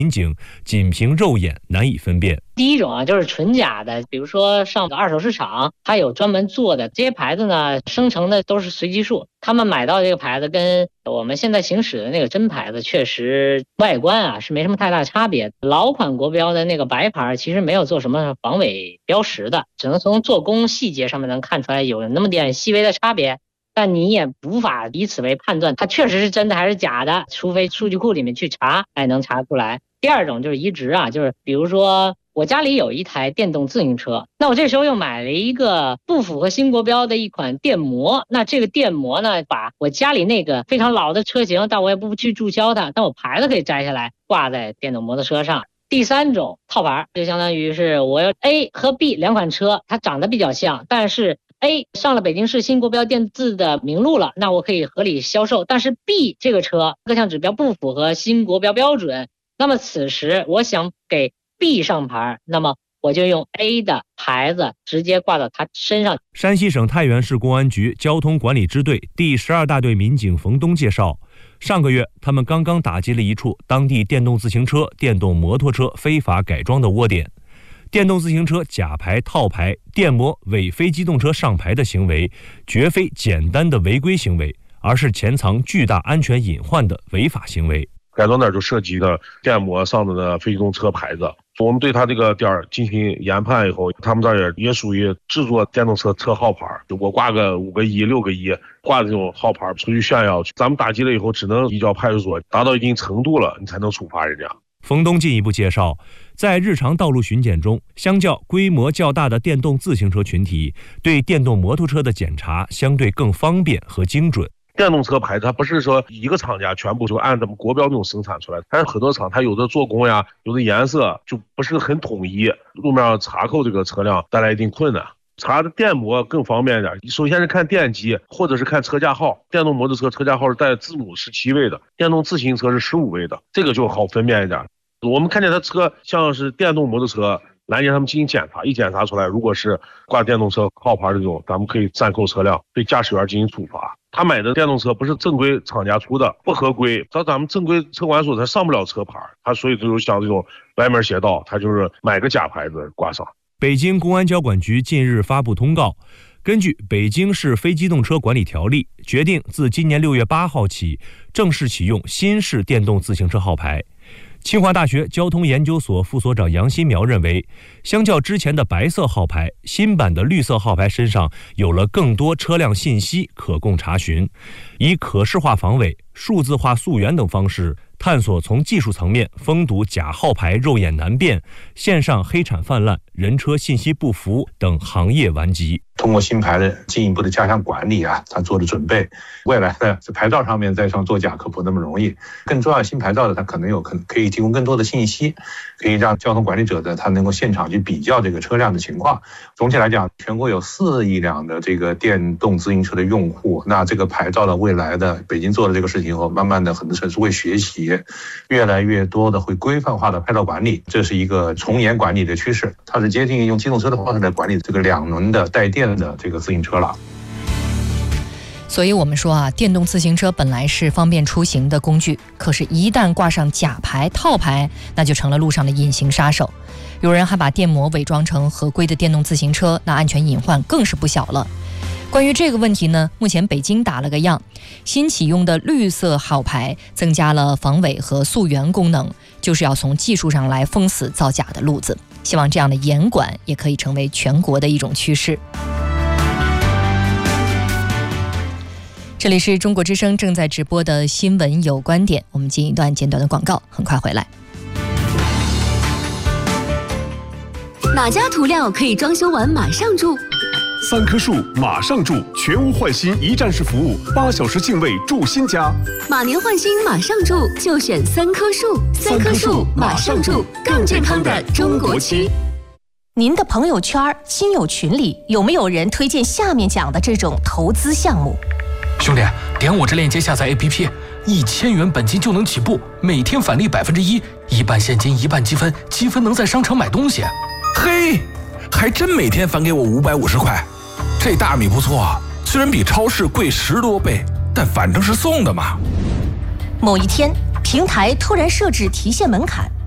民警仅凭肉眼难以分辨。 第一种就是纯假的，比如说上二手市场，它有专门做的这些牌子呢，生成的都是随机数。他们买到这个牌子跟我们现在行使的那个真牌子，确实外观是没什么太大差别。老款国标的那个白牌其实没有做什么防伪标识的，只能从做工细节上面能看出来有那么点细微的差别。但你也无法以此为判断它确实是真的还是假的，除非数据库里面去查，能查出来。第二种就是移植就是比如说我家里有一台电动自行车，那我这时候又买了一个不符合新国标的一款电摩，那这个电摩呢，把我家里那个非常老的车型，但我也不去注销它，但我牌子可以摘下来挂在电动摩托车上。第三种套牌就相当于是我要 A 和 B 两款车，它长得比较像，但是 A 上了北京市新国标电字的名录了，那我可以合理销售，但是 B 这个车各项指标不符合新国标标准，那么此时我想给 B 上牌，那么我就用 A 的牌子直接挂到他身上。 山西省太原市公安局交通管理支队第12大队民警冯东介绍，上个月他们刚刚打击了一处当地电动自行车、电动摩托车非法改装的窝点。电动自行车假牌、套牌、电摩伪非机动车上牌的行为，绝非简单的违规行为，而是潜藏巨大安全隐患的违法行为。 改装点就涉及的电摩上的非机动车牌子，我们对他这个店进行研判以后，他们这儿也属于制作电动车车号牌，我挂个5个1、6个1，挂这种号牌出去炫耀，咱们打击了以后，只能移交派出所，达到一定程度了，你才能处罚人家。 冯东进一步介绍，在日常道路巡检中，相较规模较大的电动自行车群体，对电动摩托车的检查相对更方便和精准。 电动车牌它不是说一个厂家全部就按咱们国标那种生产出来，但是很多厂它有的做工呀，有的颜色就不是很统一，路面上查扣这个车辆带来一定困难。查的电摩更方便一点，首先是看电机或者是看车架号，电动摩托车车架号是带字母17位的，电动自行车是15位的，这个就好分辨一点。我们看见他车像是电动摩托车，拦截他们进行检查，一检查出来，如果是挂电动车号牌这种，咱们可以暂扣车辆，对驾驶员进行处罚。他买的电动车不是正规厂家出的，不合规，到咱们正规车管所他上不了车牌，他所以就像这种歪门邪道，他就是买个假牌子挂上。 北京公安交管局近日发布通告，根据《北京市非机动车管理条例》，决定自今年6月8号起正式启用新式电动自行车号牌。清华大学交通研究所副所长杨新苗认为，相较之前的白色号牌，新版的绿色号牌身上有了更多车辆信息可供查询，以可视化防伪、数字化溯源等方式，探索从技术层面封堵假号牌肉眼难辨、线上黑产泛滥、人车信息不符等行业顽疾。 通过新牌的进一步的加强管理它做的准备，未来的牌照上面再上作假可不那么容易。更重要，新牌照的它可以提供更多的信息，可以让交通管理者他能够现场去比较这个车辆的情况。总体来讲，全国有4亿辆的这个电动自行车的用户，那这个牌照的未来的北京做了这个事情后，慢慢的很多城市会学习，越来越多的会规范化的牌照管理，这是一个从严管理的趋势，它是接近用机动车的方式来管理这个2轮的带电的这个自行车了。 所以我们说电动自行车本来是方便出行的工具，可是一旦挂上假牌、套牌，那就成了路上的隐形杀手。有人还把电摩伪装成合规的电动自行车，那安全隐患更是不小了。关于这个问题呢，目前北京打了个样，新启用的绿色号牌增加了防伪和溯源功能，就是要从技术上来封死造假的路子。希望这样的严管也可以成为全国的一种趋势。这里是中国之声正在直播的新闻有观点，我们进一段简短的广告，很快回来。 哪家涂料可以装修完马上住 ？3棵树马上住，全屋换新一站式服务，8小时净位住新家。 马年换新马上住，就选3棵树。3棵树马上住，更健康的中国区。 您的朋友圈、亲友群里有没有人推荐下面讲的这种投资项目？ 兄弟，点我这链接下载 APP，1000元本金就能起步，每天返利1%，一半现金一半积分，积分能在商场买东西。 嘿，还真每天返给我550块，这大米不错啊，虽然比超市贵10多倍，但反正是送的嘛。 某一天，平台突然设置提现门槛，